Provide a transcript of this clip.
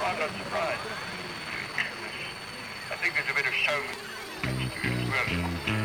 I'm not surprised. I think there's a bit of show next to it as well.